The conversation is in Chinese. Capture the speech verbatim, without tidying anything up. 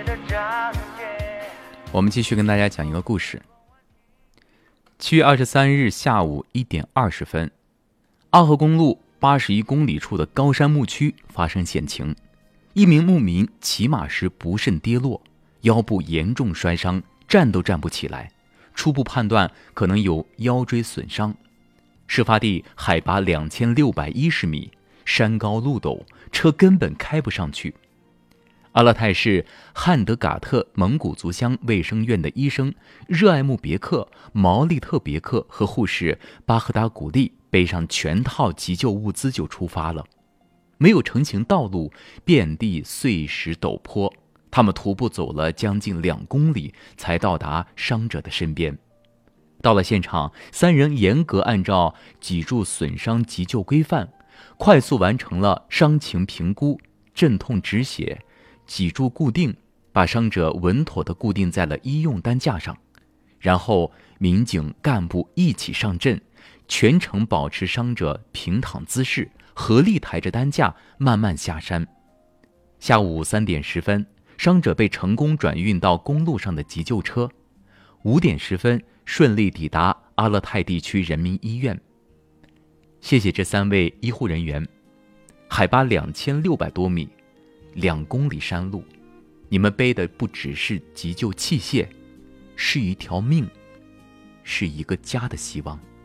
我们继续跟大家讲一个故事。七月二十三日下午一点二十分，奥河公路八十一公里处的高山牧区发生险情，一名牧民骑马时不慎跌落，腰部严重摔伤，站都站不起来，初步判断可能有腰椎损伤。事发地海拔两千六百一十米，山高路陡，车根本开不上去。阿勒泰市汉德嘎特蒙古族乡卫生院的医生热爱木别克、毛利特别克和护士巴赫达古丽背上全套急救物资就出发了。没有成行道路，遍地碎石陡坡，他们徒步走了将近两公里才到达伤者的身边。到了现场，三人严格按照脊柱损伤急救规范，快速完成了伤情评估、镇痛止血、脊柱固定，把伤者稳妥地固定在了医用担架上。然后民警干部一起上阵，全程保持伤者平躺姿势，合力抬着担架慢慢下山。下午三点十分，伤者被成功转运到公路上的急救车。五点十分，顺利抵达阿勒泰地区人民医院。谢谢这三位医护人员。海拔两千六百多米，两公里山路，你们背的不只是急救器械，是一条命，是一个家的希望。